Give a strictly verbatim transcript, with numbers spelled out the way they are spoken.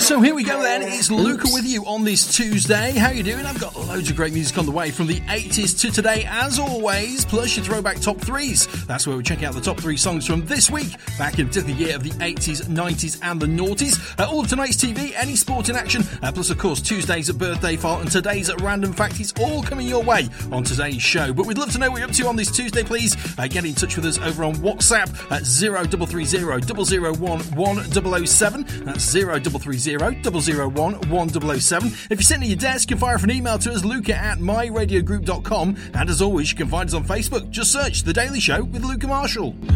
So here we go then, it's Luca with you on this Tuesday. How you doing? I've got loads of great music on the way from the eighties to today as always, plus your throwback top threes. That's where we check out the top three songs from this week, back into the year of the eighties, nineties and the noughties. Uh, all of tonight's T V, any sport in action, uh, plus of course Tuesday's birthday file and today's random fact is all coming your way on today's show. But we'd love to know what you're up to on this Tuesday, please. Uh, get in touch with us over on WhatsApp at zero three three zero, zero zero one, one zero zero seven. That's zero three three zero, zero zero one, one zero zero seven. If you're sitting at your desk, you can fire off an email to us, luca at my radio group dot com. And as always, you can find us on Facebook. Just search The Daily Show with Luca Marshall.